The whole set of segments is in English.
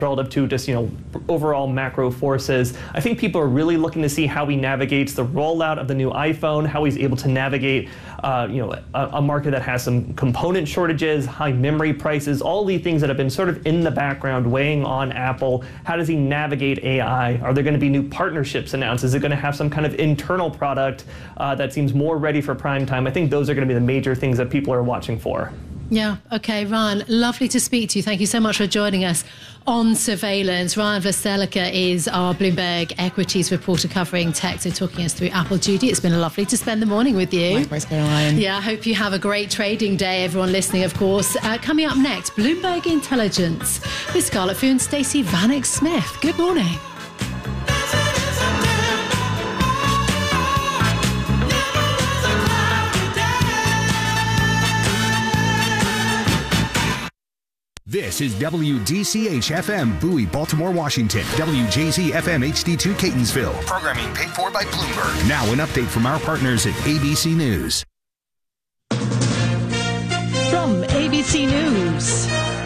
relative to just, overall macro forces. I think people are really looking to see how he navigates the rollout of the new iPhone, how he's able to navigate, a market that has some component shortages, high memory prices, all these things that have been sort of in the background weighing on Apple. How does he navigate AI? Are there going to be new partnerships announced? Is it going to have some kind of internal product that seems more ready for prime time? I think those are going to be the major things that people are watching for. Yeah. Okay, Ryan, lovely to speak to you. Thank you so much for joining us on Surveillance. Ryan Veselika is our Bloomberg equities reporter covering tech, so talking us through Apple duty. It's been lovely to spend the morning with you. Likewise, Caroline. Yeah, I hope you have a great trading day, everyone listening, of course. Coming up next, Bloomberg Intelligence with Scarlett Fu and Stacey Vanek Smith. Good morning. This is WDCH-FM, Bowie, Baltimore, Washington. WJZ-FM HD2, Catonsville. Programming paid for by Bloomberg. Now an update from our partners at ABC News. From ABC News,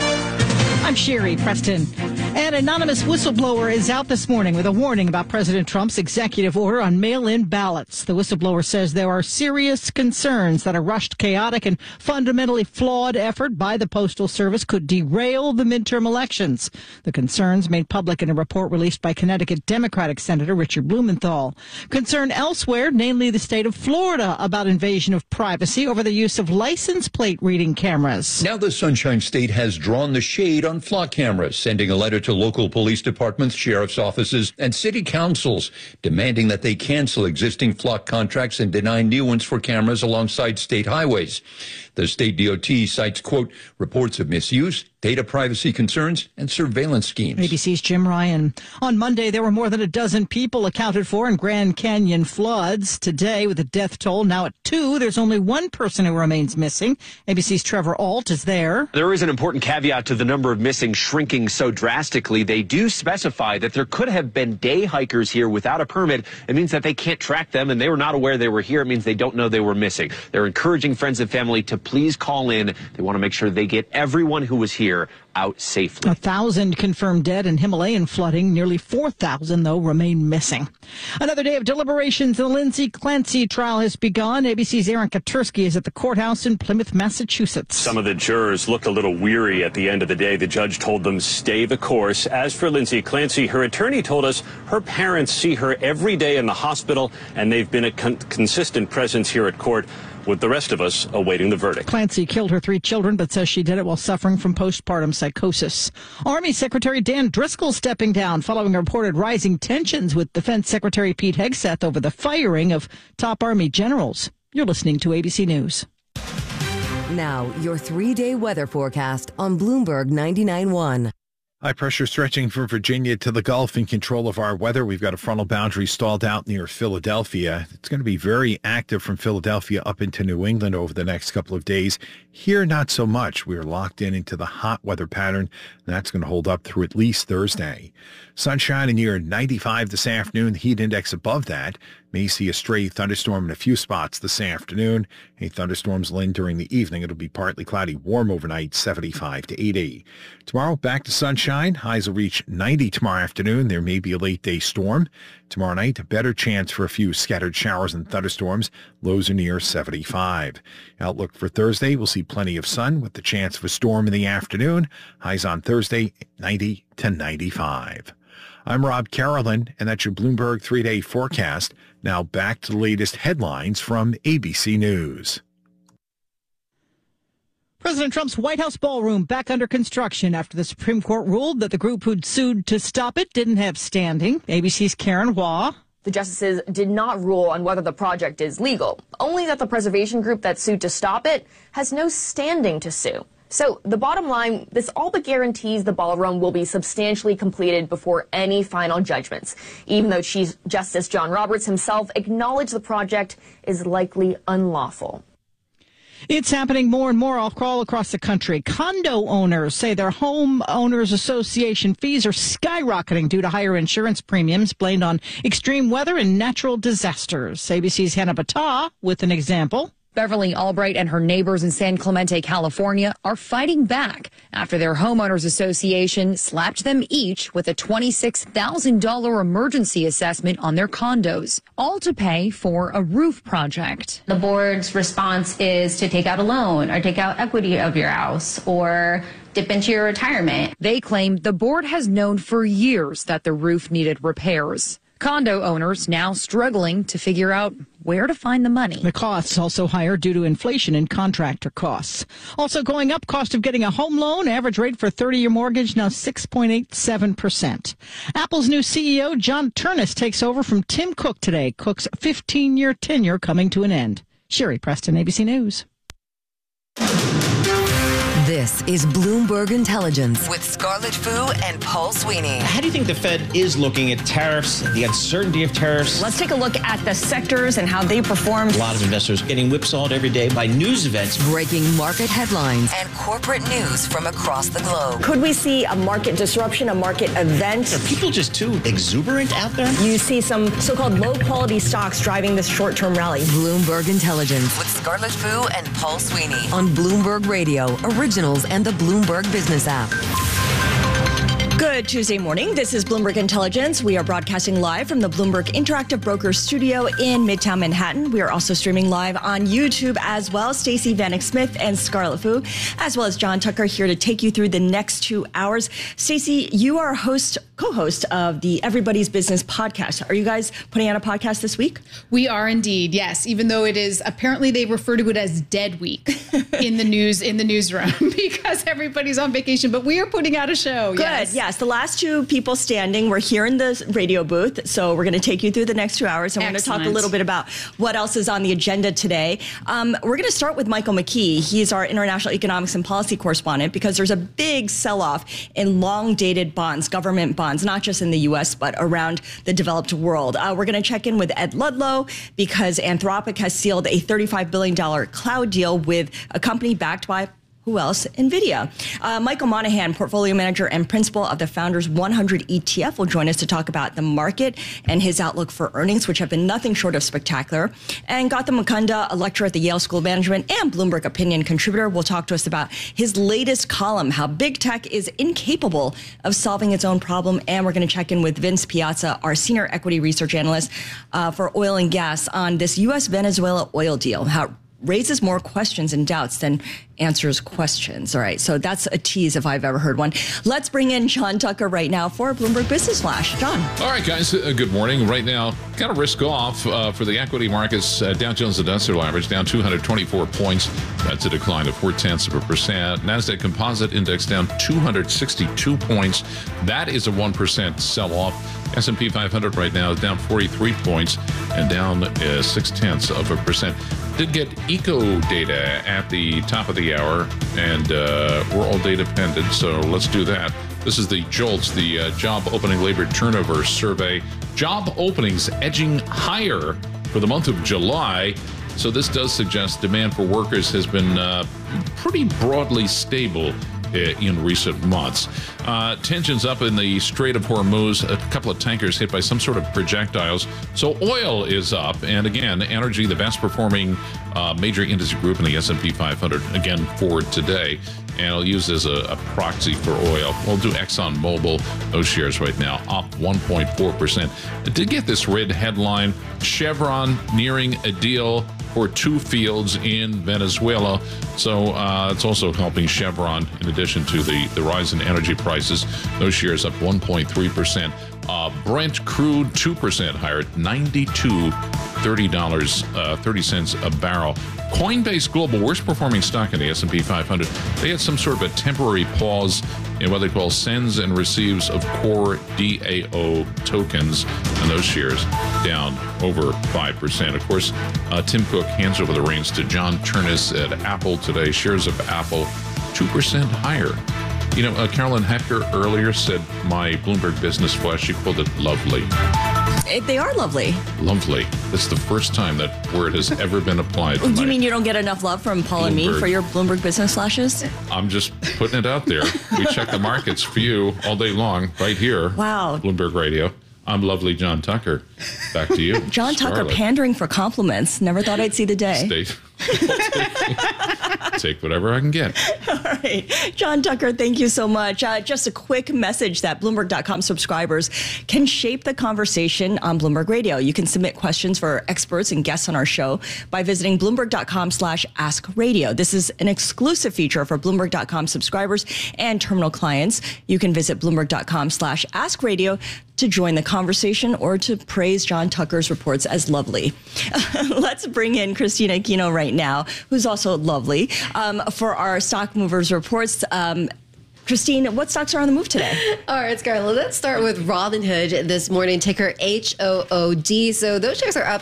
I'm Sherry Preston. An anonymous whistleblower is out this morning with a warning about President Trump's executive order on mail-in ballots. The whistleblower says there are serious concerns that a rushed, chaotic, and fundamentally flawed effort by the Postal Service could derail the midterm elections. The concerns made public in a report released by Connecticut Democratic Senator Richard Blumenthal. Concern elsewhere, namely the state of Florida, about invasion of privacy over the use of license plate reading cameras. Now the Sunshine State has drawn the shade on flock cameras, sending a letter to local police departments, sheriff's offices, and city councils, demanding that they cancel existing flock contracts and deny new ones for cameras alongside state highways. The state DOT cites, quote, reports of misuse, data privacy concerns, and surveillance schemes. ABC's Jim Ryan. On Monday, there were more than a dozen people accounted for in Grand Canyon floods. Today, with the death toll now at 2, there's only one person who remains missing. ABC's Trevor Ault is there. There is an important caveat to the number of missing shrinking so drastically. They do specify that there could have been day hikers here without a permit. It means that they can't track them, and they were not aware they were here. It means they don't know they were missing. They're encouraging friends and family to please call in. They want to make sure they get everyone who was here out safely. 1,000 confirmed dead in Himalayan flooding. Nearly 4,000, though, remain missing. Another day of deliberations in the Lindsay Clancy trial has begun. ABC's Aaron Katursky is at the courthouse in Plymouth, Massachusetts. Some of the jurors looked a little weary at the end of the day. The judge told them stay the course. As for Lindsay Clancy, her attorney told us her parents see her every day in the hospital, and they've been a consistent presence here at court, with the rest of us awaiting the verdict. Clancy killed her 3 children, but says she did it while suffering from postpartum psychosis. Army Secretary Dan Driscoll stepping down following reported rising tensions with Defense Secretary Pete Hegseth over the firing of top Army generals. You're listening to ABC News. Now, your 3-day weather forecast on Bloomberg 99.1. High pressure stretching from Virginia to the Gulf in control of our weather. We've got a frontal boundary stalled out near Philadelphia. It's going to be very active from Philadelphia up into New England over the next couple of days. Here, not so much. We're locked into the hot weather pattern. And that's going to hold up through at least Thursday. Sunshine near 95 this afternoon. The heat index above that. May see a stray thunderstorm in a few spots this afternoon. Any thunderstorms will end during the evening. It'll be partly cloudy, warm overnight, 75 to 80. Tomorrow, back to sunshine. Highs will reach 90 tomorrow afternoon. There may be a late-day storm. Tomorrow night, a better chance for a few scattered showers and thunderstorms. Lows are near 75. Outlook for Thursday, we'll see plenty of sun with the chance of a storm in the afternoon. Highs on Thursday, 90 to 95. I'm Rob Carolyn, and that's your Bloomberg 3-day forecast. Now back to the latest headlines from ABC News. President Trump's White House ballroom back under construction after the Supreme Court ruled that the group who'd sued to stop it didn't have standing. ABC's Karen Hua. The justices did not rule on whether the project is legal, only that the preservation group that sued to stop it has no standing to sue. So the bottom line, this all but guarantees the ballroom will be substantially completed before any final judgments, even though Chief Justice John Roberts himself acknowledged the project is likely unlawful. It's happening more and more all across the country. Condo owners say their homeowners association fees are skyrocketing due to higher insurance premiums blamed on extreme weather and natural disasters. ABC's Hannah Battah with an example. Beverly Albright and her neighbors in San Clemente, California, are fighting back after their homeowners association slapped them each with a $26,000 emergency assessment on their condos, all to pay for a roof project. The board's response is to take out a loan or take out equity of your house or dip into your retirement. They claim the board has known for years that the roof needed repairs. Condo owners now struggling to figure out where to find the money. The costs also higher due to inflation in contractor costs. Also going up, cost of getting a home loan, average rate for 30-year mortgage now 6.87%. Apple's new CEO, John Ternus, takes over from Tim Cook today. Cook's 15-year tenure coming to an end. Sherry Preston, ABC News. This is Bloomberg Intelligence with Scarlett Fu and Paul Sweeney. How do you think the Fed is looking at tariffs, the uncertainty of tariffs? Let's take a look at the sectors and how they performed. A lot of investors getting whipsawed every day by news events. Breaking market headlines and corporate news from across the globe. Could we see a market disruption, a market event? Are people just too exuberant out there? You see some so-called low-quality stocks driving this short-term rally. Bloomberg Intelligence with Scarlett Fu and Paul Sweeney on Bloomberg Radio, Originals and the Bloomberg Business app. Good Tuesday morning. This is Bloomberg Intelligence. We are broadcasting live from the Bloomberg Interactive Brokers studio in Midtown Manhattan. We are also streaming live on YouTube as well. Stacey Vanek Smith and Scarlett Fu, as well as John Tucker, here to take you through the next 2 hours. Stacey, you are co-host of the Everybody's Business podcast. Are you guys putting out a podcast this week? We are indeed, yes. Even though it is, apparently they refer to it as Dead Week in the newsroom because everybody's on vacation. But we are putting out a show. Good. Yes. The last two people standing were here in the radio booth. So we're going to take you through the next 2 hours. And we're going to talk a little bit about what else is on the agenda today. We're going to start with Michael McKee. He's our international economics and policy correspondent because there's a big sell-off in long-dated bonds, government bonds, not just in the U.S., but around the developed world. We're going to check in with Ed Ludlow because Anthropic has sealed a $35 billion cloud deal with a company backed by who else? NVIDIA. Michael Monahan, portfolio manager and principal of the Founders 100 ETF, will join us to talk about the market and his outlook for earnings, which have been nothing short of spectacular. And Gautam Mukunda, a lecturer at the Yale School of Management and Bloomberg Opinion contributor, will talk to us about his latest column, how big tech is incapable of solving its own problem. And we're going to check in with Vince Piazza, our senior equity research analyst for oil and gas, on this U.S.-Venezuela oil deal, how it raises more questions and doubts than answers questions. All right, so that's a tease if I've ever heard one. Let's bring in John Tucker right now for Bloomberg Business Flash. John. All right, guys, good morning. Right now, kind of risk off for the equity markets. Dow Jones Industrial Average down 224 points. That's a decline of 0.4%. NASDAQ Composite Index down 262 points. That is a 1% sell-off. S&P 500 right now is down 43 points and down 0.6%. Did get eco data at the top of the hour, and we're all data dependent, so let's do that. This is the JOLTS, the Job Opening Labor Turnover Survey. Job openings edging higher for the month of July. So this does suggest demand for workers has been pretty broadly stable in recent months. Tensions up in the Strait of Hormuz, a couple of tankers hit by some sort of projectiles. So oil is up, and again, energy, the best performing major industry group in the S&P 500, again for today. And I'll use as a proxy for oil. We'll do ExxonMobil. Those shares right now up 1.4%. I did get this red headline, Chevron nearing a deal for 2 fields in Venezuela. So it's also helping Chevron in addition to the rise in energy prices. Those shares up 1.3%. Brent crude 2% higher at $92.30 a barrel. Coinbase Global, worst performing stock in the S&P 500. They had some sort of a temporary pause in what they call sends and receives of core DAO tokens, and those shares down over 5%. Of course, Tim Cook hands over the reins to John Ternus at Apple today. Shares of Apple 2% higher. You know, Carolyn Hecker earlier said my Bloomberg Business Flash, she called it lovely. They are lovely. Lovely. That's the first time that word has ever been applied. Do you mean you don't get enough love from Paul Bloomberg and me for your Bloomberg Business Flashes? I'm just putting it out there. We check the markets for you all day long, right here. Wow. Bloomberg Radio. I'm lovely John Tucker. Back to you. John Tucker pandering for compliments. Never thought I'd see the day. Take whatever I can get. All right. John Tucker, thank you so much. Just a quick message that Bloomberg.com subscribers can shape the conversation on Bloomberg Radio. You can submit questions for experts and guests on our show by visiting Bloomberg.com/AskRadio. This is an exclusive feature for Bloomberg.com subscribers and terminal clients. You can visit Bloomberg.com/AskRadio to join the conversation or to praise John Tucker's reports as lovely. Let's bring in Christina Aquino right now, who's also lovely, for our Stock Movers reports. Christine, what stocks are on the move today? All right, Scarlett, let's start with Robinhood this morning, ticker HOOD. So those shares are up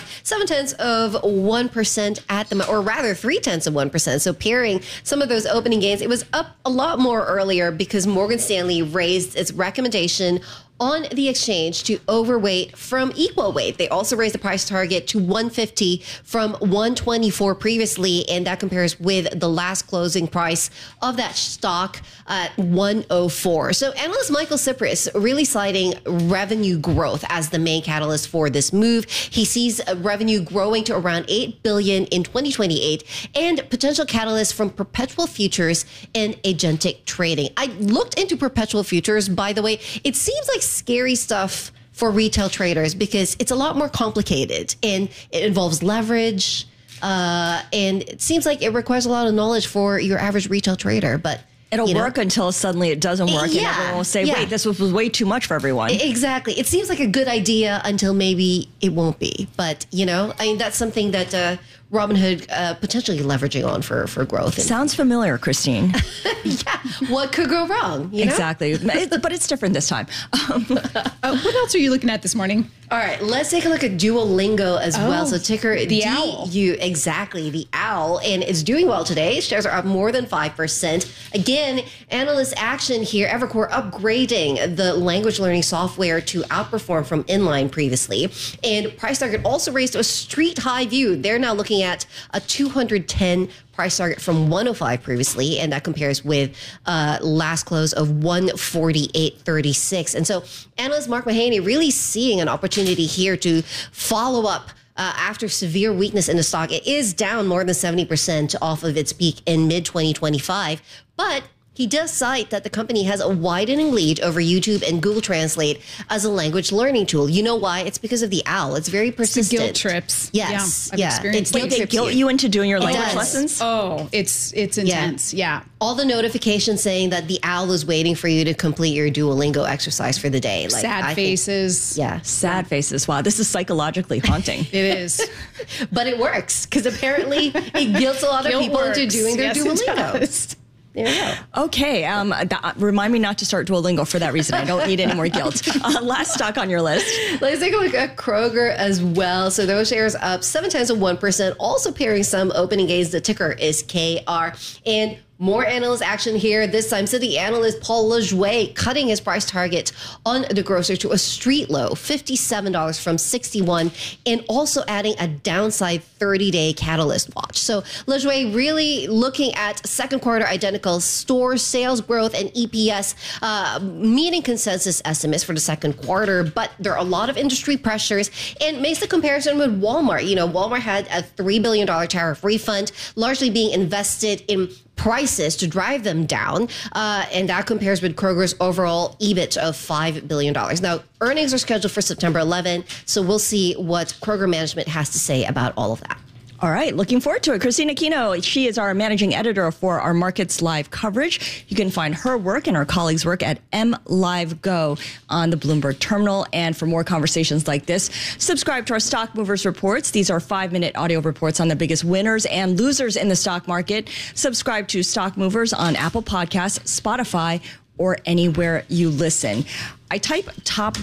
0.7% at the, or rather 0.3%. So pairing some of those opening gains, it was up a lot more earlier because Morgan Stanley raised its recommendation on the exchange to overweight from equal weight. They also raised the price target to 150 from 124 previously, and that compares with the last closing price of that stock at 104. So analyst Michael Cyprys really citing revenue growth as the main catalyst for this move. He sees revenue growing to around $8 billion in 2028 and potential catalysts from perpetual futures and agentic trading. I looked into perpetual futures, by the way. It seems like scary stuff for retail traders because it's a lot more complicated and it involves leverage. And it seems like it requires a lot of knowledge for your average retail trader, but it'll work until suddenly it doesn't work. Yeah, and everyone will say, wait, this was way too much for everyone. Exactly. It seems like a good idea until maybe it won't be. But, you know, I mean, that's something that Robinhood potentially leveraging on for growth. Sounds familiar, Christine. Yeah. What could go wrong? You know? Exactly. But it's different this time. What else are you looking at this morning? All right, let's take a look at Duolingo as well. So ticker the owl. Exactly, the owl. And it's doing well today. Shares are up more than 5%. Again, analyst action here. Evercore upgrading the language learning software to outperform from inline previously. And price target also raised to a street high view. They're now looking at a 210 price target from 105 previously, and that compares with last close of 148.36. And so analyst Mark Mahaney really seeing an opportunity here to follow up after severe weakness in the stock. It is down more than 70% off of its peak in mid-2025, but he does cite that the company has a widening lead over YouTube and Google Translate as a language learning tool. You know why? It's because of the owl. It's very persistent. It's the guilt trips. Yes. Yeah. It's they guilt you into doing your language lessons? Oh, it's intense. Yeah. All the notifications saying that the owl is waiting for you to complete your Duolingo exercise for the day. Like sad faces. Sad faces. Wow, this is psychologically haunting. It is. But it works because apparently it guilts a lot of people into doing their Duolingo. There you go. Okay. Remind me not to start Duolingo for that reason. I don't need any more guilt. Last stock on your list. Let's take a look at Kroger as well. So those shares up 0.7%, also pairing some opening gains. The ticker is KR. And more analyst action here. This time, Citi analyst Paul Lejuez cutting his price target on the grocer to a street low, $57 from $61, and also adding a downside 30-day catalyst watch. So Lejuez really looking at second quarter identical store sales growth and EPS meeting consensus estimates for the second quarter, but there are a lot of industry pressures and makes the comparison with Walmart. You know, Walmart had a $3 billion tariff refund, largely being invested in prices to drive them down. And that compares with Kroger's overall EBIT of $5 billion. Now, earnings are scheduled for September 11, so we'll see what Kroger management has to say about all of that. All right, looking forward to it. Christina Aquino, she is our managing editor for our Markets Live coverage. You can find her work and her colleagues' work at MLiveGo on the Bloomberg terminal. And for more conversations like this, subscribe to our Stock Movers reports. These are 5-minute audio reports on the biggest winners and losers in the stock market. Subscribe to Stock Movers on Apple Podcasts, Spotify, or anywhere you listen. I type top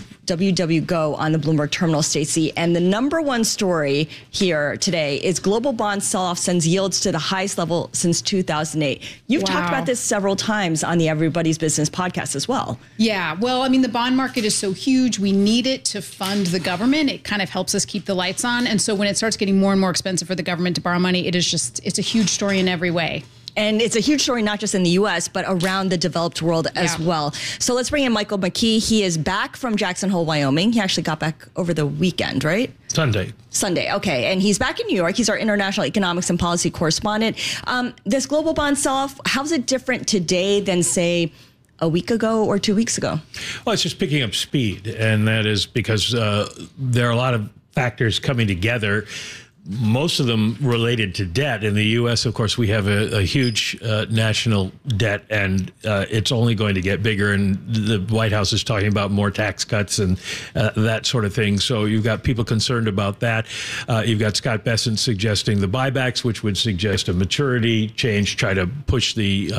WWGo on the Bloomberg terminal, Stacey, and the number one story here today is global bond sell-off sends yields to the highest level since 2008. You've talked about this several times on the Everybody's Business podcast as well. Yeah, well, I mean, the bond market is so huge. We need it to fund the government. It kind of helps us keep the lights on. And so when it starts getting more and more expensive for the government to borrow money, it's a huge story in every way. And it's a huge story, not just in the U.S., but around the developed world as well. So let's bring in Michael McKee. He is back from Jackson Hole, Wyoming. He actually got back over the weekend, right? Sunday, okay. And he's back in New York. He's our international economics and policy correspondent. This global bond sell-off, how's it different today than, say, a week ago or 2 weeks ago? Well, it's just picking up speed, and that is because there are a lot of factors coming together, most of them related to debt. In the U.S., of course, we have a huge national debt, and it's only going to get bigger. And the White House is talking about more tax cuts and that sort of thing. So you've got people concerned about that. You've got Scott Bessent suggesting the buybacks, which would suggest a maturity change, try to push the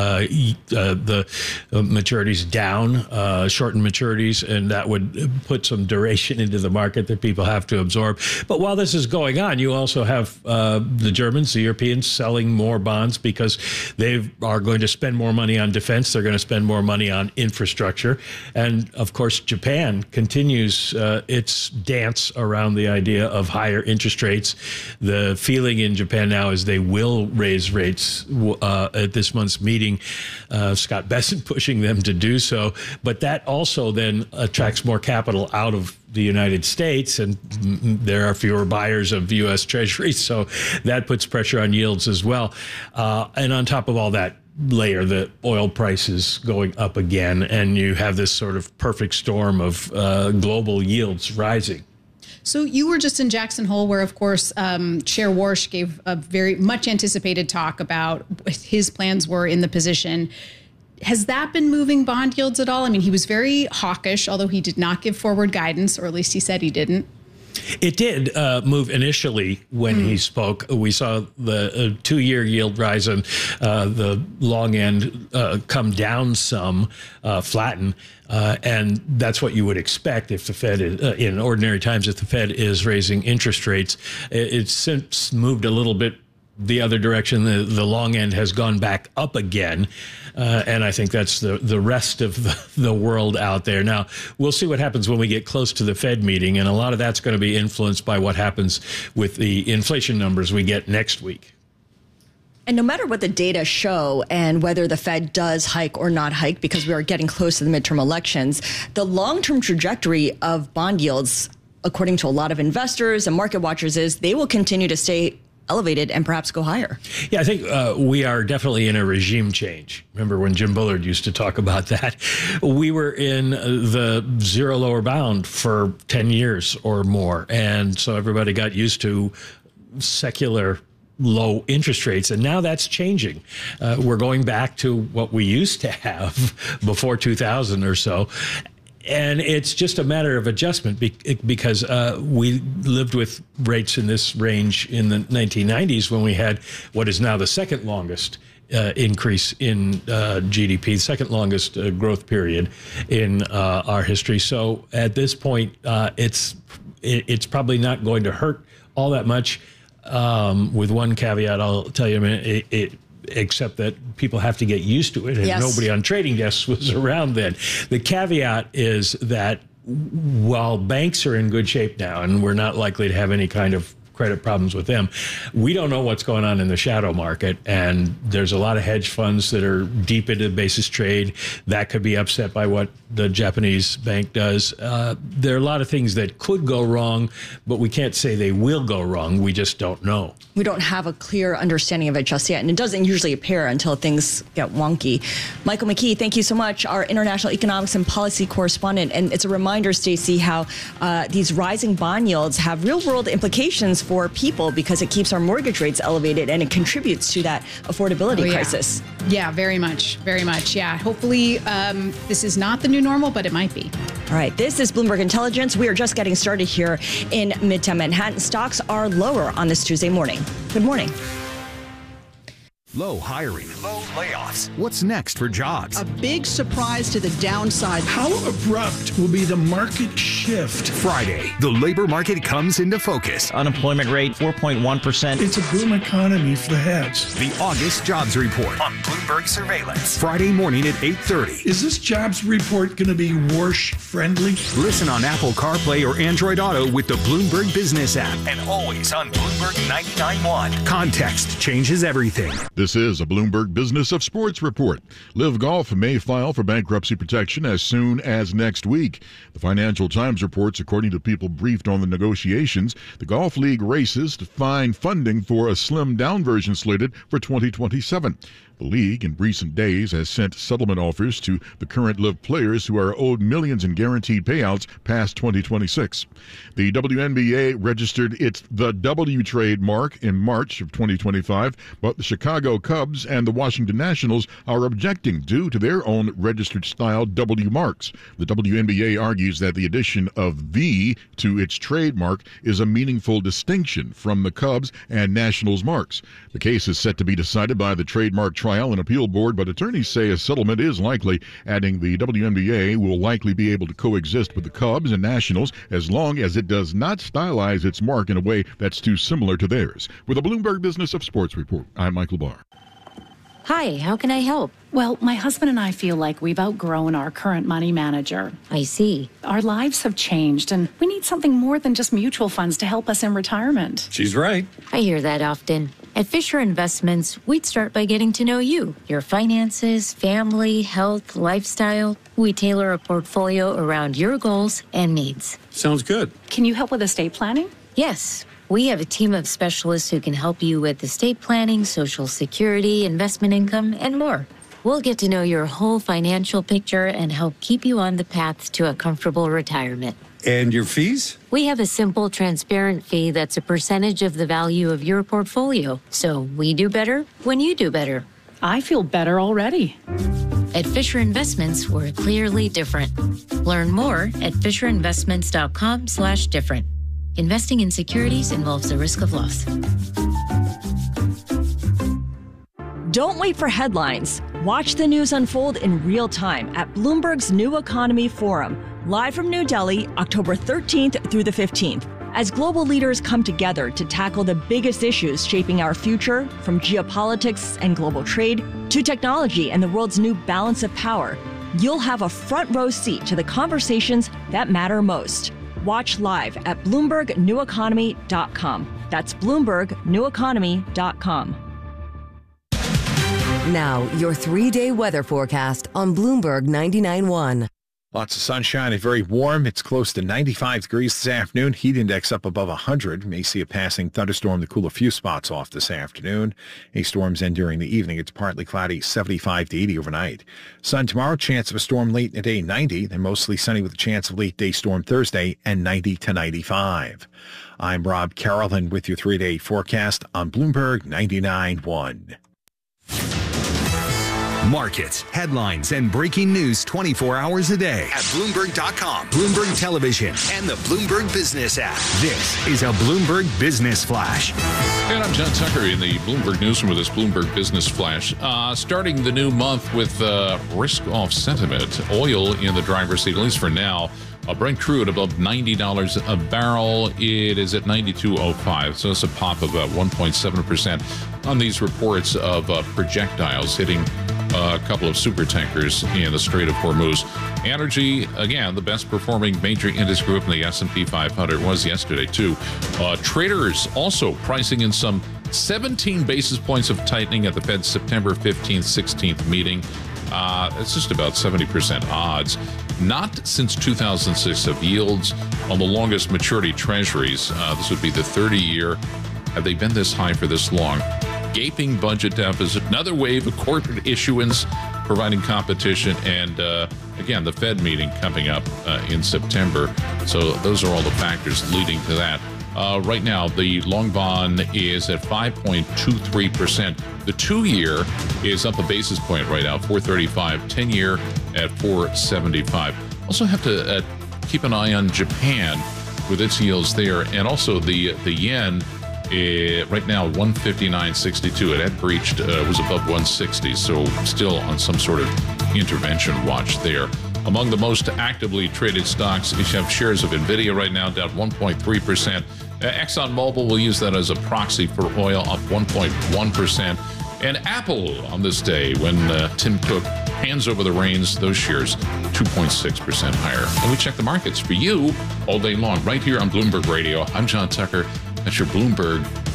maturities down, shorten maturities, and that would put some duration into the market that people have to absorb. But while this is going on, you also have the Germans, the Europeans selling more bonds because they are going to spend more money on defense. They're going to spend more money on infrastructure. And of course, Japan continues its dance around the idea of higher interest rates. The feeling in Japan now is they will raise rates at this month's meeting. Scott Bessent pushing them to do so. But that also then attracts more capital out of the United States, and there are fewer buyers of U.S. Treasuries, so that puts pressure on yields as well. And on top of all that, layer the oil prices going up again, and you have this sort of perfect storm of global yields rising. So you were just in Jackson Hole, where, of course, Chair Warsh gave a very much anticipated talk about what his plans were in the position. Has that been moving bond yields at all? I mean, he was very hawkish, although he did not give forward guidance, or at least he said he didn't. It did move initially when he spoke. We saw the 2-year yield rise and the long end come down some, flatten. And that's what you would expect if the Fed, in ordinary times, if the Fed is raising interest rates. It's since moved a little bit the other direction. The long end has gone back up again. And I think that's the rest of the world out there. Now, we'll see what happens when we get close to the Fed meeting. And a lot of that's going to be influenced by what happens with the inflation numbers we get next week. And no matter what the data show and whether the Fed does hike or not hike, because we are getting close to the midterm elections, the long-term trajectory of bond yields, according to a lot of investors and market watchers, is they will continue to stay elevated and perhaps go higher. Yeah, I think we are definitely in a regime change. Remember when Jim Bullard used to talk about that? We were in the zero lower bound for 10 years or more. And so everybody got used to secular low interest rates, and now that's changing. We're going back to what we used to have before 2000 or so. And it's just a matter of adjustment because we lived with rates in this range in the 1990s when we had what is now the second longest increase in GDP, second longest growth period in our history. So at this point, it's probably not going to hurt all that much. With one caveat, I'll tell you in a minute, except that people have to get used to it, and nobody on trading desks was around then. The caveat is that while banks are in good shape now, and we're not likely to have any kind of credit problems with them, we don't know what's going on in the shadow market, and there's a lot of hedge funds that are deep into basis trade that could be upset by what the Japanese bank does. There are a lot of things that could go wrong, but we can't say they will go wrong. We just don't know. We don't have a clear understanding of it just yet, and it doesn't usually appear until things get wonky. Michael McKee, thank you so much, our international economics and policy correspondent. And it's a reminder, Stacey, how these rising bond yields have real-world implications for people because it keeps our mortgage rates elevated and it contributes to that affordability crisis. Yeah, very much. Very much. Yeah. Hopefully this is not the new normal, but it might be. All right. This is Bloomberg Intelligence. We are just getting started here in Midtown Manhattan. Stocks are lower on this Tuesday morning. Good morning. Low hiring, low layoffs. What's next for jobs? A big surprise to the downside. How abrupt will be the market shift? Friday, the labor market comes into focus. Unemployment rate, 4.1%. It's a boom economy for the heads. The August Jobs Report on Bloomberg Surveillance. Friday morning at 8:30. Is this jobs report going to be Warsh friendly? Listen on Apple CarPlay or Android Auto with the Bloomberg Business app. And always on Bloomberg 99.1. Context changes everything. This is a Bloomberg Business of Sports report. Live Golf may file for bankruptcy protection as soon as next week. The Financial Times reports, according to people briefed on the negotiations, the Golf League races to find funding for a slimmed-down version slated for 2027. The league, in recent days, has sent settlement offers to the current Live players who are owed millions in guaranteed payouts past 2026. The WNBA registered its The W trademark in March of 2025, but the Chicago Cubs and the Washington Nationals are objecting due to their own registered style W marks. The WNBA argues that the addition of V to its trademark is a meaningful distinction from the Cubs and Nationals marks. The case is set to be decided by the Trademark Trial and Appeal Board, but attorneys say a settlement is likely, adding the WNBA will likely be able to coexist with the Cubs and Nationals as long as it does not stylize its mark in a way that's too similar to theirs. With a Bloomberg Business of Sports report, I'm Michael Barr. Hi, how can I help? Well, my husband and I feel like we've outgrown our current money manager. I see. Our lives have changed, and we need something more than just mutual funds to help us in retirement. She's right. I hear that often. At Fisher Investments, we'd start by getting to know you, your finances, family, health, lifestyle. We tailor a portfolio around your goals and needs. Sounds good. Can you help with estate planning? Yes. We have a team of specialists who can help you with estate planning, Social Security, investment income, and more. We'll get to know your whole financial picture and help keep you on the path to a comfortable retirement. And your fees? We have a simple, transparent fee that's a percentage of the value of your portfolio. So we do better when you do better. I feel better already. At Fisher Investments, we're clearly different. Learn more at FisherInvestments.com/different. Investing in securities involves the risk of loss. Don't wait for headlines. Watch the news unfold in real time at Bloomberg's New Economy Forum, live from New Delhi, October 13th through the 15th. As global leaders come together to tackle the biggest issues shaping our future, from geopolitics and global trade to technology and the world's new balance of power, you'll have a front row seat to the conversations that matter most. Watch live at BloombergNewEconomy.com. That's BloombergNewEconomy.com. Now, your 3-day weather forecast on Bloomberg 99.1. Lots of sunshine and very warm. It's close to 95 degrees this afternoon. Heat index up above 100. May see a passing thunderstorm to cool a few spots off this afternoon. Any storms end during the evening. It's partly cloudy, 75 to 80 overnight. Sun tomorrow, chance of a storm late in the day, 90. Then mostly sunny with a chance of late day storm Thursday, and 90 to 95. I'm Rob Carroll with your 3-day forecast on Bloomberg 99.1. Markets, headlines, and breaking news 24 hours a day at Bloomberg.com, Bloomberg Television, and the Bloomberg Business app. This is a Bloomberg Business Flash. And I'm John Tucker in the Bloomberg Newsroom with this Bloomberg Business Flash. Starting the new month with risk-off sentiment. Oil in the driver's seat, at least for now. Brent crude above $90 a barrel. It is at $92.05, so it's a pop of about 1.7% on these reports of projectiles hitting a couple of super tankers in the Strait of Hormuz. Energy, again, the best performing major index group in the S&P 500 was yesterday, too. Traders also pricing in some 17 basis points of tightening at the Fed's September 15th, 16th meeting. It's just about 70% odds. Not since 2006 have yields on the longest maturity treasuries. This would be the 30-year. Have they been this high for this long? Gaping budget deficit, another wave of corporate issuance providing competition, and again, the Fed meeting coming up in September. So those are all the factors leading to that. Right now, the long bond is at 5.23%. The 2-year is up a basis point right now, 4.35. 10-year at 4.75. Also have to keep an eye on Japan with its yields there, and also the yen. Right now, 159.62. It had breached, was above 160, so still on some sort of intervention watch there. Among the most actively traded stocks, you have shares of NVIDIA right now down 1.3%. ExxonMobil, will use that as a proxy for oil, up 1.1%. And Apple on this day, when Tim Cook hands over the reins, those shares 2.6% higher. And we check the markets for you all day long, right here on Bloomberg Radio. I'm John Tucker. That's your Bloomberg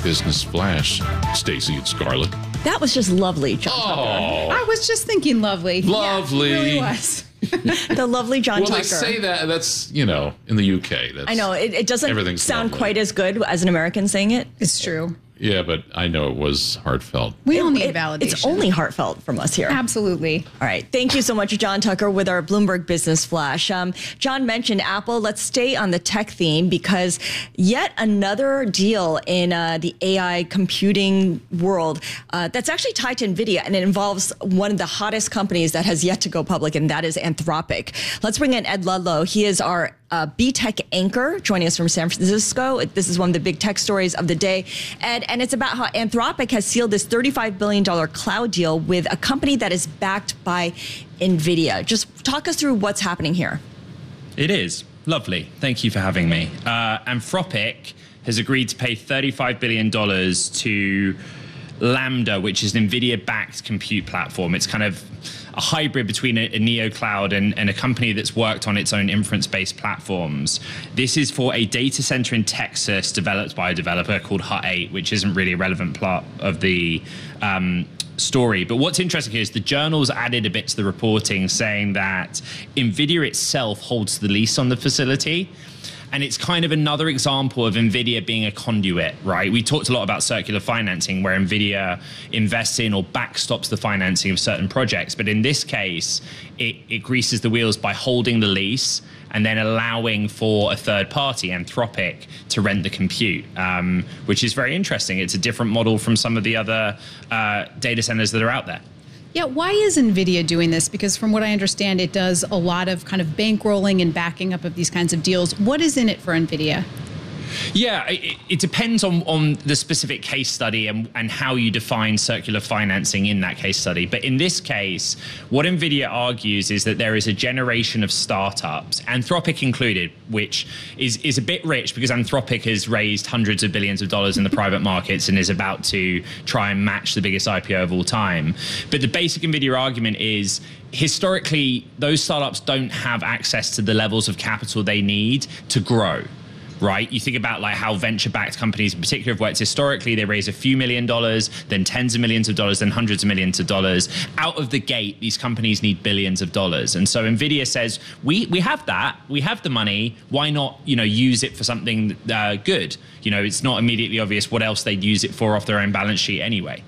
Business Flash, Stacey and Scarlett. That was just lovely, John Tucker. I was just thinking lovely. Lovely. Yeah, it really was. The lovely John Tucker. Well, they say that. That's, in the UK. That's, I know. It doesn't sound quite as good as an American saying it. It's true. Yeah, but I know it was heartfelt. We all need validation. It's only heartfelt from us here. Absolutely. All right. Thank you so much, John Tucker, with our Bloomberg Business Flash. John mentioned Apple. Let's stay on the tech theme because yet another deal in the AI computing world that's actually tied to NVIDIA, and it involves one of the hottest companies that has yet to go public, and that is Anthropic. Let's bring in Ed Ludlow. He is our B-Tech anchor, joining us from San Francisco. This is one of the big tech stories of the day. Ed, and it's about how Anthropic has sealed this $35 billion cloud deal with a company that is backed by NVIDIA. Just talk us through what's happening here. It is. Lovely. Thank you for having me. Anthropic has agreed to pay $35 billion to Lambda, which is an NVIDIA-backed compute platform. It's kind of a hybrid between a neo cloud and a company that's worked on its own inference-based platforms. This is for a data center in Texas developed by a developer called Hut 8, which isn't really a relevant part of the story. But what's interesting here is the journals added a bit to the reporting saying that NVIDIA itself holds the lease on the facility. And it's kind of another example of NVIDIA being a conduit, right? We talked a lot about circular financing, where NVIDIA invests in or backstops the financing of certain projects. But in this case, it greases the wheels by holding the lease and then allowing for a third party, Anthropic, to rent the compute, which is very interesting. It's a different model from some of the other data centers that are out there. Yeah, why is NVIDIA doing this? Because from what I understand, it does a lot of kind of bankrolling and backing up of these kinds of deals. What is in it for NVIDIA? Yeah, it depends on the specific case study and how you define circular financing in that case study. But in this case, what NVIDIA argues is that there is a generation of startups, Anthropic included, which is a bit rich because Anthropic has raised hundreds of billions of dollars in the private markets and is about to try and match the biggest IPO of all time. But the basic NVIDIA argument is, historically, those startups don't have access to the levels of capital they need to grow. Right? You think about like how venture-backed companies in particular have worked historically. They raise a few $1 million, then tens of millions of dollars, then hundreds of millions of dollars. Out of the gate, these companies need billions of dollars. And so NVIDIA says, we have that. We have the money. Why not, use it for something good? It's not immediately obvious what else they'd use it for off their own balance sheet anyway.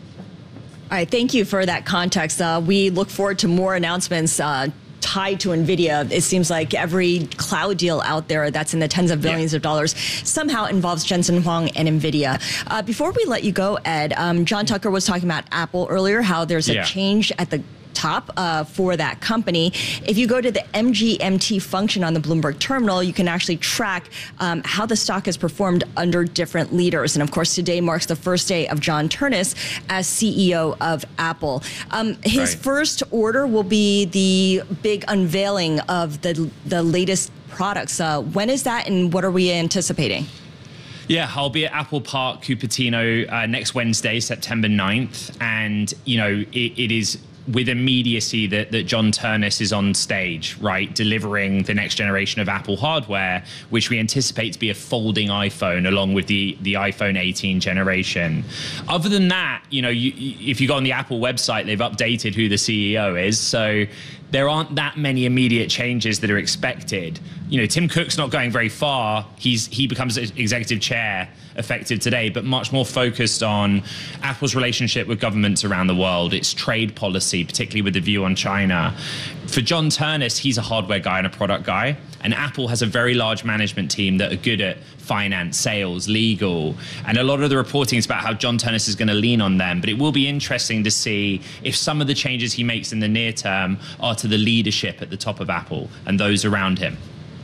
All right. Thank you for that context. We look forward to more announcements tied to NVIDIA. It seems like every cloud deal out there that's in the tens of billions of dollars somehow involves Jensen Huang and NVIDIA. Before we let you go, Ed, John Tucker was talking about Apple earlier, how there's a change at the top for that company. If you go to the MGMT function on the Bloomberg terminal, you can actually track how the stock has performed under different leaders. And of course, today marks the first day of John Ternus as CEO of Apple. His first order will be the big unveiling of the latest products. When is that, and what are we anticipating? Yeah, I'll be at Apple Park, Cupertino next Wednesday, September 9th. And, it is with immediacy that John Ternus is on stage, right, delivering the next generation of Apple hardware, which we anticipate to be a folding iPhone along with the iPhone 18 generation. Other than that, if you go on the Apple website, they've updated who the CEO is. So there aren't that many immediate changes that are expected. Tim Cook's not going very far. He becomes executive chair effective today, but much more focused on Apple's relationship with governments around the world, its trade policy, particularly with the view on China. For John Ternus, he's a hardware guy and a product guy, and Apple has a very large management team that are good at finance, sales, legal, and a lot of the reporting is about how John Ternus is going to lean on them. But it will be interesting to see if some of the changes he makes in the near term are to the leadership at the top of Apple and those around him.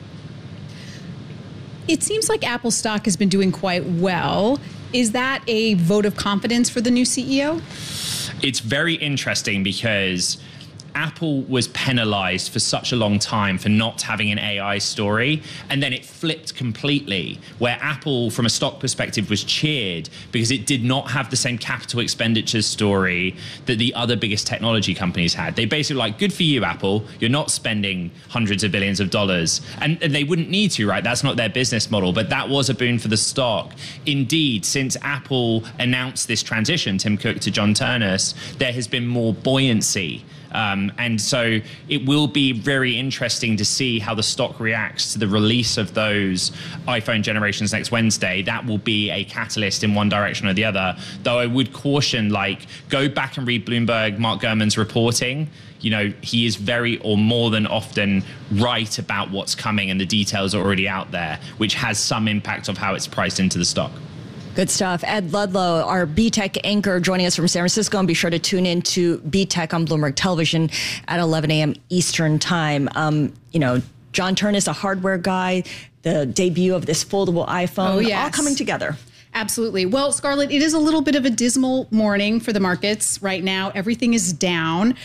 It seems like Apple stock has been doing quite well. Is that a vote of confidence for the new CEO? It's very interesting because Apple was penalized for such a long time for not having an AI story, and then it flipped completely, where Apple, from a stock perspective, was cheered because it did not have the same capital expenditures story that the other biggest technology companies had. They basically like, good for you, Apple. You're not spending hundreds of billions of dollars, and they wouldn't need to, right? That's not their business model, but that was a boon for the stock. Indeed, since Apple announced this transition, Tim Cook to John Ternus, there has been more buoyancy. And so it will be very interesting to see how the stock reacts to the release of those iPhone generations next Wednesday. That will be a catalyst in one direction or the other. Though I would caution, like, go back and read Bloomberg, Mark Gurman's reporting. You know, he is very or more than often right about what's coming, and the details are already out there, which has some impact of how it's priced into the stock. Good stuff. Ed Ludlow, our BTech anchor, joining us from San Francisco. And be sure to tune in to BTech on Bloomberg Television at 11 a.m. Eastern time. You know, John Ternus, a hardware guy, the debut of this foldable iPhone, all coming together. Absolutely. Well, Scarlett, it is a little bit of a dismal morning for the markets right now. Everything is down,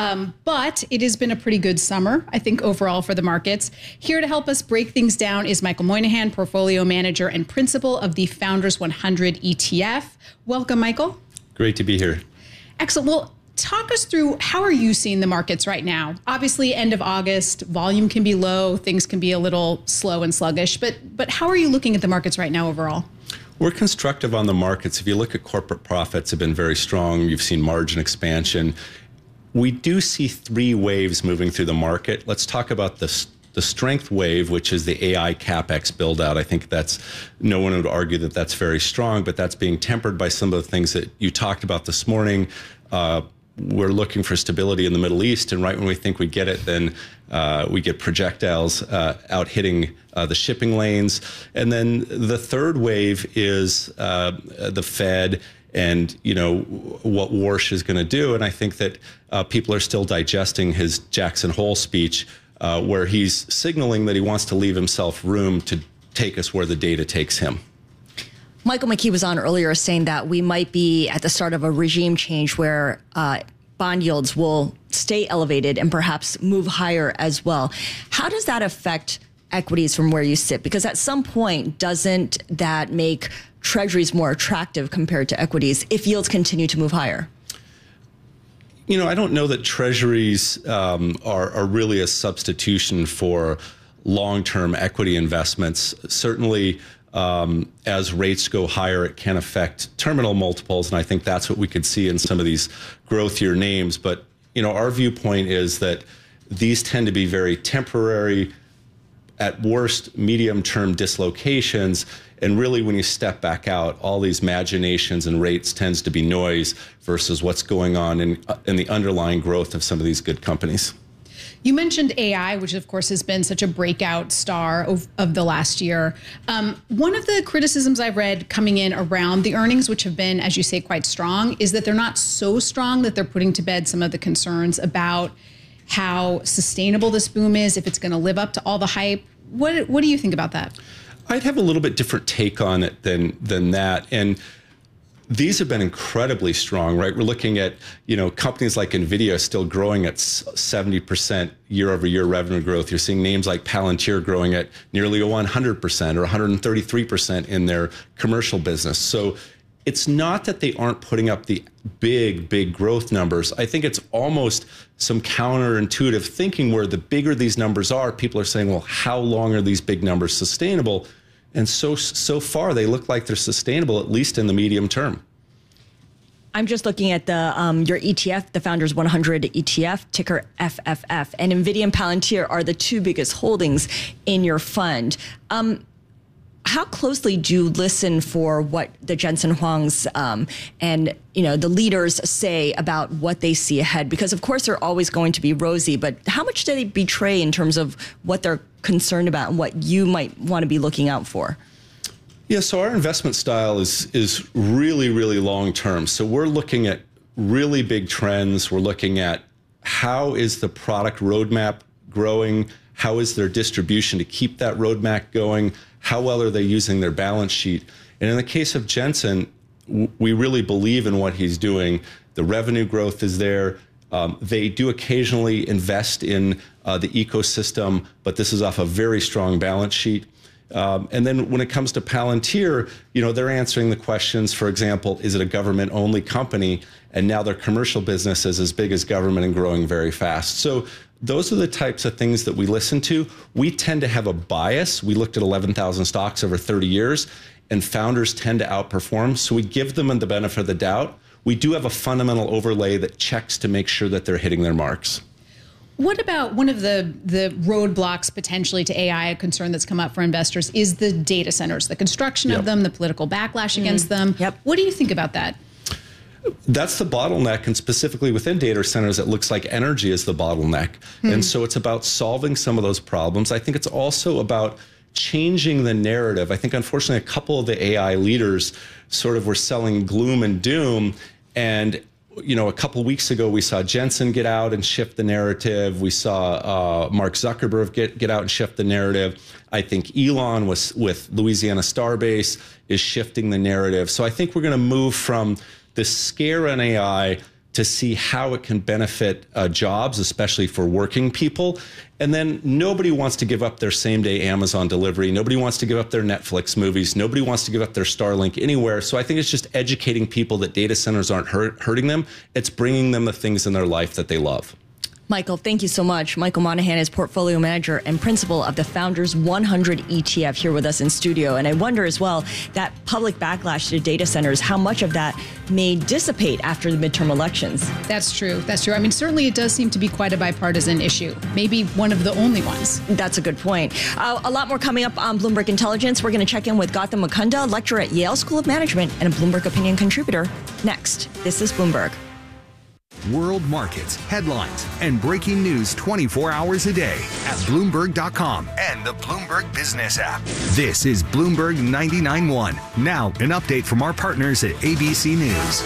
but it has been a pretty good summer, I think, overall for the markets. Here to help us break things down is Michael Moynihan, portfolio manager and principal of the Founders 100 ETF. Welcome, Michael. Great to be here. Excellent. Well, talk us through, how are you seeing the markets right now? Obviously, end of August, volume can be low, things can be a little slow and sluggish, but how are you looking at the markets right now overall? We're constructive on the markets. If you look at corporate profits, have been very strong. You've seen margin expansion. We do see three waves moving through the market. Let's talk about the strength wave, which is the AI CapEx build out. I think that's, no one would argue that that's very strong, but that's being tempered by some of the things that you talked about this morning. We're looking for stability in the Middle East, and right when we think we get it, then we get projectiles out hitting the shipping lanes. And then the third wave is the Fed and, you know, what Warsh is going to do. And I think that people are still digesting his Jackson Hole speech, where he's signaling that he wants to leave himself room to take us where the data takes him. Michael McKee was on earlier saying that we might be at the start of a regime change where bond yields will stay elevated and perhaps move higher as well. How does that affect equities from where you sit? Because at some point, doesn't that make treasuries more attractive compared to equities if yields continue to move higher? You know, I don't know that treasuries are really a substitution for long-term equity investments. Certainly, as rates go higher, it can affect terminal multiples, and I think that's what we could see in some of these growthier names. But, you know, our viewpoint is that these tend to be very temporary, at worst, medium-term dislocations. And really, when you step back out, all these imaginations and rates tends to be noise versus what's going on in the underlying growth of some of these good companies. You mentioned AI, which of course has been such a breakout star of the last year. One of the criticisms I've read coming in around the earnings, which have been, as you say, quite strong, is that they're not so strong that they're putting to bed some of the concerns about how sustainable this boom is, if it's going to live up to all the hype. What do you think about that? I'd have a little bit different take on it than that. And these have been incredibly strong, right? We're looking at, you know, companies like NVIDIA still growing at 70% year-over-year revenue growth. You're seeing names like Palantir growing at nearly 100% or 133% in their commercial business. So it's not that they aren't putting up the big growth numbers. I think it's almost some counterintuitive thinking where the bigger these numbers are, people are saying, well, how long are these big numbers sustainable? And so far, they look like they're sustainable, at least in the medium term. I'm just looking at the your ETF, the Founders 100 ETF, ticker FFF. And NVIDIA and Palantir are the two biggest holdings in your fund. How closely do you listen for what the Jensen Huangs and, you know, the leaders say about what they see ahead? Because, of course, they're always going to be rosy, but how much do they betray in terms of what they're concerned about and what you might want to be looking out for? Yeah, so our investment style is really long term. So we're looking at really big trends. We're looking at how is the product roadmap growing? How is their distribution to keep that roadmap going? How well are they using their balance sheet? And in the case of Jensen, we really believe in what he's doing. The revenue growth is there. They do occasionally invest in the ecosystem, but this is off a very strong balance sheet. And then when it comes to Palantir, they're answering the questions, for example, is it a government-only company? And now their commercial business is as big as government and growing very fast. So those are the types of things that we listen to. We tend to have a bias. We looked at 11,000 stocks over 30 years, and founders tend to outperform. So we give them the benefit of the doubt. We do have a fundamental overlay that checks to make sure that they're hitting their marks. What about one of the roadblocks potentially to AI, a concern that's come up for investors, is the data centers, the construction of them, the political backlash against them. What do you think about that? That's the bottleneck, and specifically within data centers, it looks like energy is the bottleneck. And so it's about solving some of those problems. I think it's also about changing the narrative. I think, unfortunately, a couple of the AI leaders sort of were selling gloom and doom. And a couple weeks ago, we saw Jensen get out and shift the narrative. We saw Mark Zuckerberg get out and shift the narrative. I think Elon with Louisiana Starbase is shifting the narrative. So I think we're going to move from the scare on AI to see how it can benefit jobs, especially for working people. And then nobody wants to give up their same-day Amazon delivery. Nobody wants to give up their Netflix movies. Nobody wants to give up their Starlink anywhere. So I think it's just educating people that data centers aren't hurting them. It's bringing them the things in their life that they love. Michael, thank you so much. Michael Monahan is portfolio manager and principal of the Founders 100 ETF here with us in studio. And I wonder as well, that public backlash to data centers, how much of that may dissipate after the midterm elections? That's true. That's true. I mean, certainly it does seem to be quite a bipartisan issue. Maybe one of the only ones. That's a good point. A lot more coming up on Bloomberg Intelligence. We're going to check in with Gautam Mukunda, lecturer at Yale School of Management and a Bloomberg Opinion contributor. Next, this is Bloomberg. World markets, headlines, and breaking news 24 hours a day at Bloomberg.com and the Bloomberg Business app. This is Bloomberg 99.1. Now, an update from our partners at ABC News.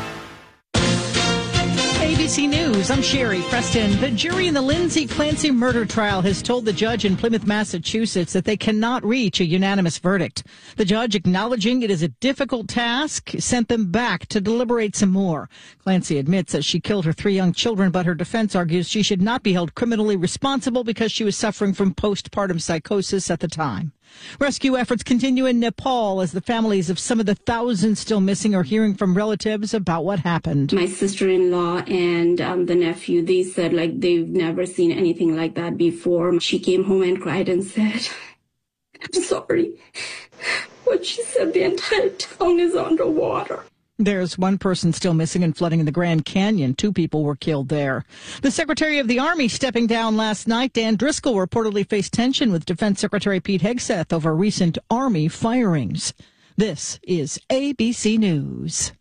ABC News, I'm Sherry Preston. The jury in the Lindsay Clancy murder trial has told the judge in Plymouth, Massachusetts that they cannot reach a unanimous verdict. The judge, acknowledging it is a difficult task, sent them back to deliberate some more. Clancy admits that she killed her 3 young children, but her defense argues she should not be held criminally responsible because she was suffering from postpartum psychosis at the time. Rescue efforts continue in Nepal as the families of some of the thousands still missing are hearing from relatives about what happened. My sister-in-law and the nephew, they said like they've never seen anything like that before. She came home and cried and said, "I'm sorry." What she said, the entire town is underwater. There's one person still missing in flooding in the Grand Canyon. 2 people were killed there. The Secretary of the Army stepping down last night. Dan Driscoll reportedly faced tension with Defense Secretary Pete Hegseth over recent Army firings. This is ABC News.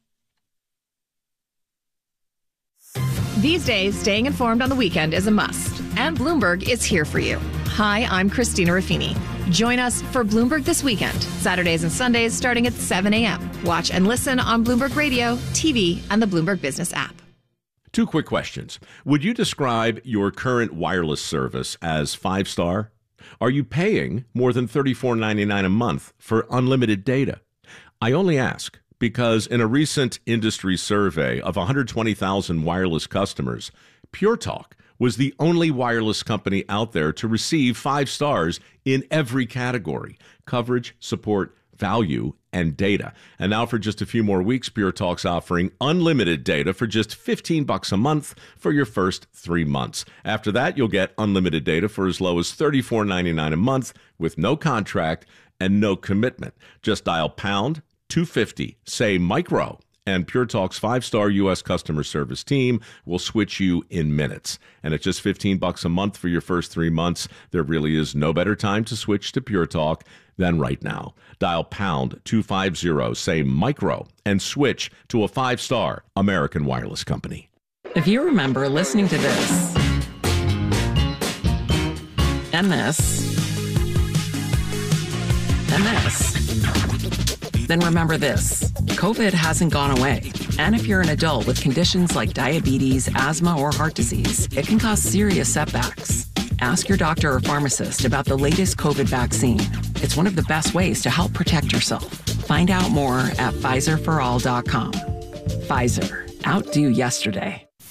These days, staying informed on the weekend is a must, and Bloomberg is here for you. Hi, I'm Christina Ruffini. Join us for Bloomberg This Weekend, Saturdays and Sundays starting at 7 a.m. Watch and listen on Bloomberg Radio, TV, and the Bloomberg Business app. 2 quick questions. Would you describe your current wireless service as 5-star? Are you paying more than $34.99 a month for unlimited data? I only ask because in a recent industry survey of 120,000 wireless customers, Pure Talk was the only wireless company out there to receive 5 stars in every category: coverage, support, value, and data. And now for just a few more weeks, Pure Talk's offering unlimited data for just $15 a month for your first 3 months. After that, you'll get unlimited data for as low as $34.99 a month with no contract and no commitment. Just dial pound 250, say micro, and Pure Talk's 5-star U.S. customer service team will switch you in minutes. And at just $15 a month for your first 3 months, there really is no better time to switch to Pure Talk than right now. Dial pound 250, say micro, and switch to a 5-star American wireless company. If you remember listening to this, and this, and this, then remember this: COVID hasn't gone away. And if you're an adult with conditions like diabetes, asthma, or heart disease, it can cause serious setbacks. Ask your doctor or pharmacist about the latest COVID vaccine. It's one of the best ways to help protect yourself. Find out more at PfizerForAll.com. Pfizer. Outdo yesterday.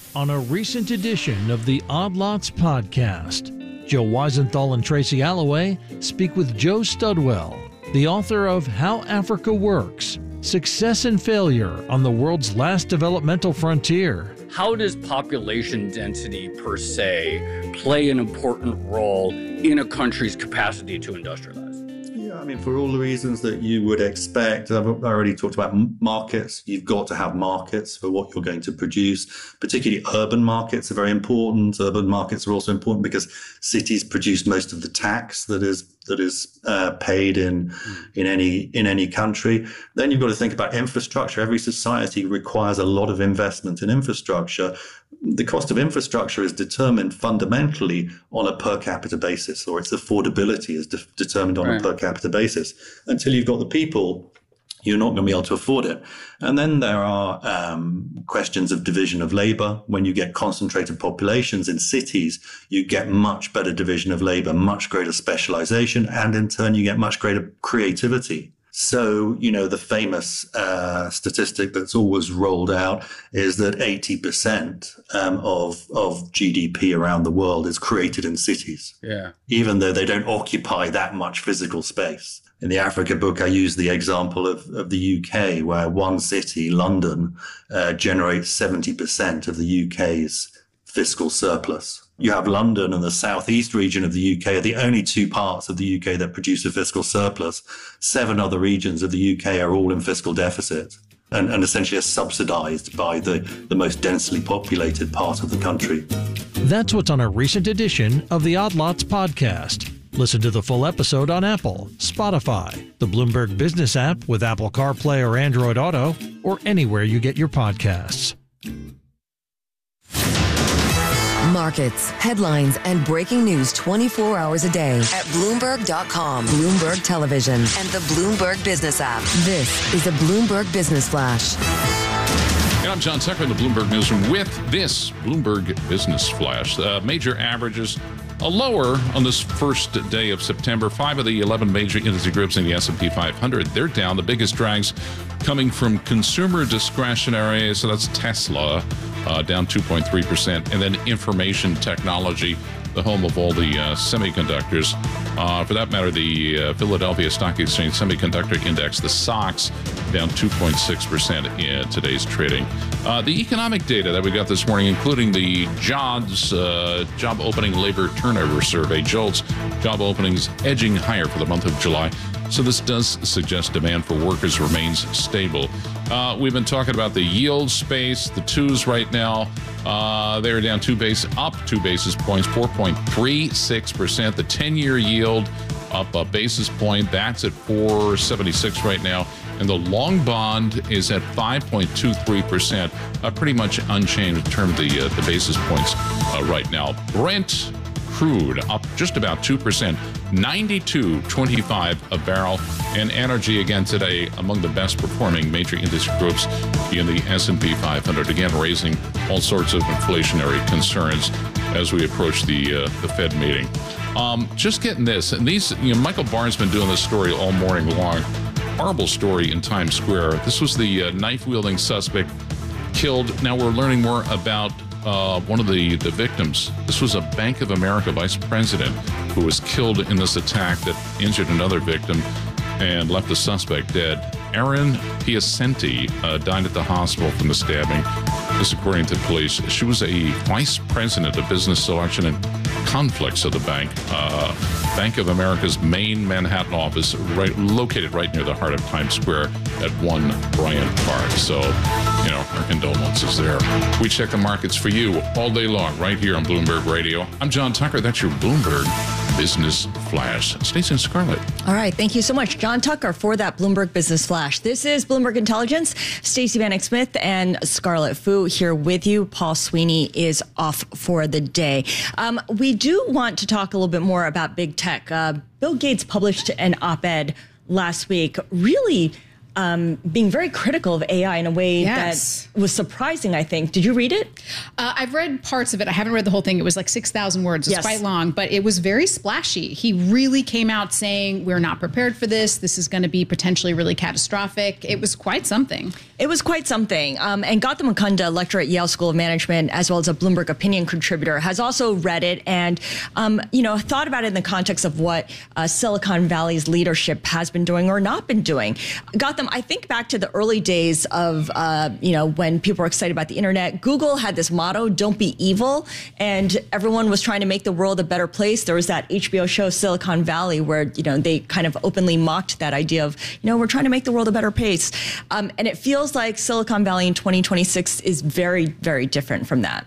on a recent edition of the Odd Lots podcast. Joe Weisenthal and Tracy Alloway speak with Joe Studwell, the author of How Africa Works, Success and Failure on the World's Last Developmental Frontier. How does population density per se play an important role in a country's capacity to industrialize? Yeah, I mean, for all the reasons that you would expect, I've already talked about markets. You've got to have markets for what you're going to produce. Particularly urban markets are very important. Urban markets are also important because cities produce most of the tax that is paid in any country. Then you've got to think about infrastructure. Every society requires a lot of investment in infrastructure. The cost of infrastructure is determined fundamentally on a per capita basis, or its affordability is determined on a per capita basis. Until you've got the people, you're not going to be able to afford it. And then there are questions of division of labor. When you get concentrated populations in cities, you get much better division of labor, much greater specialization, and in turn, you get much greater creativity. So, the famous statistic that's always rolled out is that 80% of GDP around the world is created in cities. Yeah. Even though they don't occupy that much physical space. In the Africa book, I use the example of the UK, where one city, London, generates 70% of the UK's fiscal surplus. You have London and the southeast region of the UK are the only two parts of the UK that produce a fiscal surplus. 7 other regions of the UK are all in fiscal deficit and essentially are subsidized by the most densely populated part of the country. That's what's on a recent edition of the Odd Lots podcast. Listen to the full episode on Apple, Spotify, the Bloomberg Business app with Apple CarPlay or Android Auto, or anywhere you get your podcasts. Markets, headlines, and breaking news 24 hours a day at Bloomberg.com, Bloomberg Television, and the Bloomberg Business app. This is a Bloomberg Business Flash. And I'm John Tucker in the Bloomberg Newsroom with this Bloomberg Business Flash. Major averages lower on this first day of September. 5 of the 11 major industry groups in the S&P 500, they're down. The biggest drags coming from consumer discretionary, so that's Tesla, down 2.3%, and then information technology, the home of all the semiconductors. For that matter, the Philadelphia Stock Exchange Semiconductor Index, the SOX, down 2.6% in today's trading. The economic data that we got this morning, including the job opening labor turnover survey, JOLTS, job openings edging higher for the month of July. So this does suggest demand for workers remains stable. We've been talking about the yield space, the twos right now. They're down up 2 basis points, 4.36%. The 10-year yield up a basis point. That's at 4.76 right now. And the long bond is at 5.23%, pretty much unchanged in terms of the basis points right now. Brent crude up just about 2%, $92.25 a barrel. And energy again today among the best performing major industry groups in the S&P 500, again raising all sorts of inflationary concerns as we approach the Fed meeting. Just getting this, and these, Michael Barr's been doing this story all morning long. Horrible story in Times Square. This was the knife-wielding suspect killed. Now we're learning more about one of the victims. This was a Bank of America vice president who was killed in this attack that injured another victim and left the suspect dead. Erin Piacenti died at the hospital from the stabbing. This according to police. She was a vice president of business selection and conflicts of the bank. Bank of America's main Manhattan office, located right near the heart of Times Square at 1 Bryant Park. So, our condolences there. We check the markets for you all day long right here on Bloomberg Radio. I'm John Tucker. That's your Bloomberg Business Flash. Stacey and Scarlett. All right. Thank you so much, John Tucker, for that Bloomberg Business Flash. This is Bloomberg Intelligence. Stacey Vanek Smith and Scarlett Fu here with you. Paul Sweeney is off for the day. We do want to talk a little bit more about big tech. Bill Gates published an op-ed last week, really being very critical of AI in a way that was surprising, I think. Did you read it? I've read parts of it. I haven't read the whole thing. It was like 6,000 words. It's quite long, but it was very splashy. He really came out saying, we're not prepared for this. This is going to be potentially really catastrophic. It was quite something. It was quite something. And Gautam Mukunda, lecturer at Yale School of Management, as well as a Bloomberg opinion contributor, has also read it and, thought about it in the context of what Silicon Valley's leadership has been doing or not been doing. Gautam, I think back to the early days of, when people were excited about the internet. Google had this motto, don't be evil. And everyone was trying to make the world a better place. There was that HBO show, Silicon Valley, where, they kind of openly mocked that idea of, we're trying to make the world a better place. And it feels like Silicon Valley in 2026 is very, very different from that.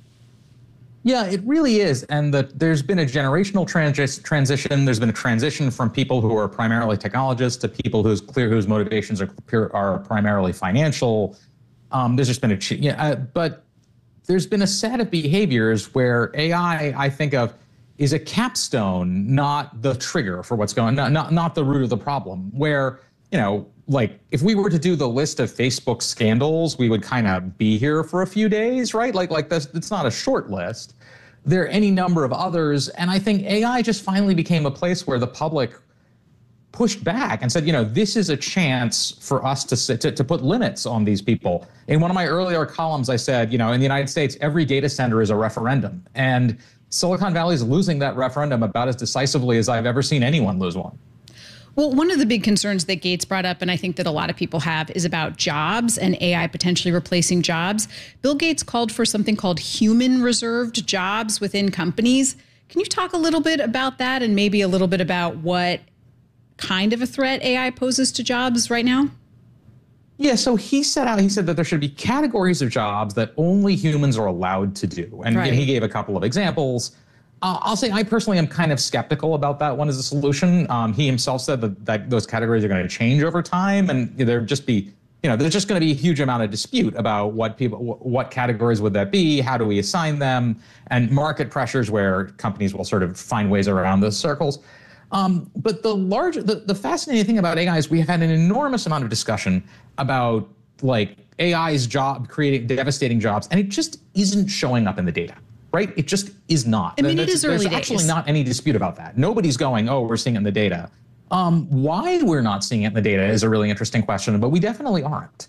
Yeah, it really is. And there's been a generational transition. There's been a transition from people who are primarily technologists to people whose motivations are primarily financial. There's just been but there's been a set of behaviors where AI, I think of, is a capstone, not the trigger for what's going on, not the root of the problem. Where, like if we were to do the list of Facebook scandals, we would kind of be here for a few days, right? Like this, it's not a short list. There are any number of others. And I think AI just finally became a place where the public pushed back and said, this is a chance for us to put limits on these people. In one of my earlier columns, I said, in the United States, every data center is a referendum. And Silicon Valley is losing that referendum about as decisively as I've ever seen anyone lose one. Well, one of the big concerns that Gates brought up, and I think that a lot of people have, is about jobs and AI potentially replacing jobs. Bill Gates called for something called human reserved jobs within companies. Can you talk a little bit about that and maybe a little bit about what kind of a threat AI poses to jobs right now? Yeah, so he said that there should be categories of jobs that only humans are allowed to do. And he gave a couple of examples. I'll say I personally am kind of skeptical about that one as a solution. He himself said that those categories are going to change over time, and there's just going to be a huge amount of dispute about what categories would that be, how do we assign them, and market pressures where companies will sort of find ways around those circles. But the fascinating thing about AI is we have had an enormous amount of discussion about like AI's job creating devastating jobs, and it just isn't showing up in the data. Right? It just is not. I mean, it is early days. There's actually not any dispute about that. Nobody's going, we're seeing it in the data. Why we're not seeing it in the data is a really interesting question, but we definitely aren't.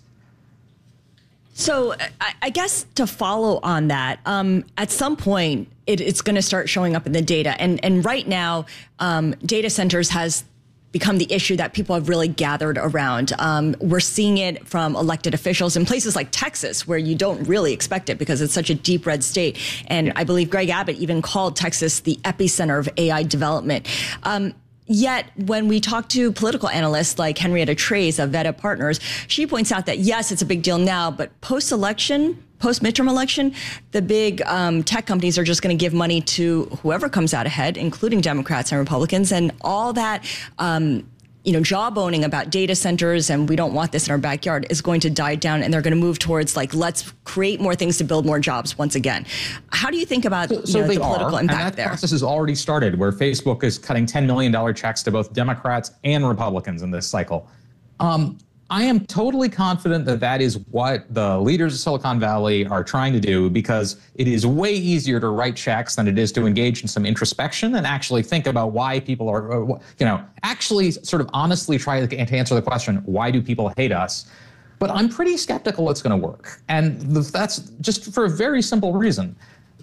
So I guess to follow on that, at some point, it's going to start showing up in the data. And right now, data centers has become the issue that people have really gathered around. We're seeing it from elected officials in places like Texas, where you don't really expect it because it's such a deep red state. And I believe Greg Abbott even called Texas the epicenter of AI development. Yet, when we talk to political analysts like Henrietta Trey's of Veta Partners, she points out that, yes, it's a big deal now, but post-midterm election, the big tech companies are just going to give money to whoever comes out ahead, including Democrats and Republicans, and all that jawboning about data centers and we don't want this in our backyard is going to die down, and they're going to move towards let's create more things to build more jobs once again. How do you think about the political impact there? That process has already started, where Facebook is cutting $10 million checks to both Democrats and Republicans in this cycle. I am totally confident that is what the leaders of Silicon Valley are trying to do, because it is way easier to write checks than it is to engage in some introspection and actually think about why people are, actually sort of honestly try to answer the question, why do people hate us? But I'm pretty skeptical it's going to work. And that's just for a very simple reason.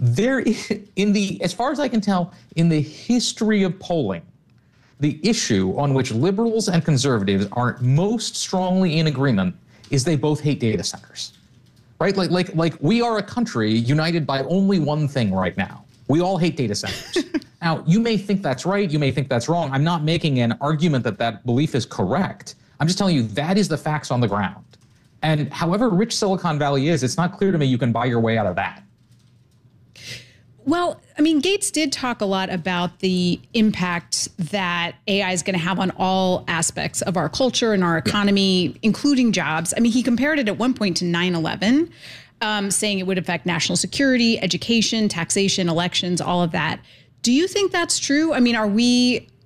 As far as I can tell, in the history of polling, the issue on which liberals and conservatives are most strongly in agreement is they both hate data centers, right? Like we are a country united by only one thing right now. We all hate data centers. Now, you may think that's right. You may think that's wrong. I'm not making an argument that belief is correct. I'm just telling you that is the facts on the ground. And however rich Silicon Valley is, it's not clear to me you can buy your way out of that. Well, I mean, Gates did talk a lot about the impact that AI is going to have on all aspects of our culture and our economy, including jobs. I mean, he compared it at one point to 9/11, saying it would affect national security, education, taxation, elections, all of that. Do you think that's true? I mean, are we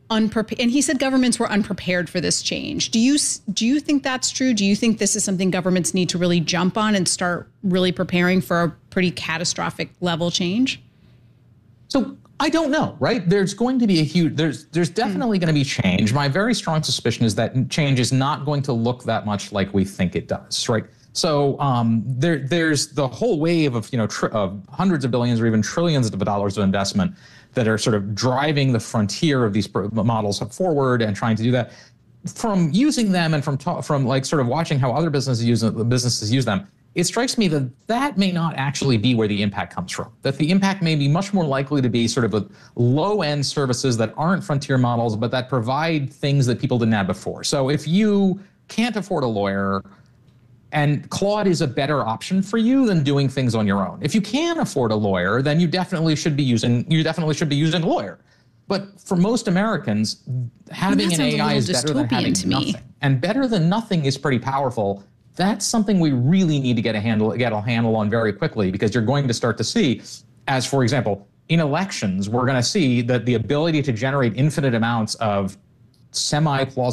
unprepared, and he said governments were unprepared for this change. Do you think that's true? Do you think this is something governments need to really jump on and start really preparing for a pretty catastrophic level change? So I don't know, right? There's going to be there's definitely going to be change. My very strong suspicion is that change is not going to look that much like we think it does, right? So there's the whole wave of, of hundreds of billions or even trillions of dollars of investment that are sort of driving the frontier of these models forward and trying to do that. From using them and from like sort of watching how other businesses use them, it strikes me that may not actually be where the impact comes from. That the impact may be much more likely to be sort of with low-end services that aren't frontier models, but that provide things that people didn't have before. So if you can't afford a lawyer, and Claude is a better option for you than doing things on your own. If you can afford a lawyer, then you definitely should be using a lawyer. But for most Americans, having an AI is better than having nothing. And better than nothing is pretty powerful. That's something we really need to get a handle on very quickly, because you're going to start to see, as for example, in elections, we're going to see that the ability to generate infinite amounts of semi-plausible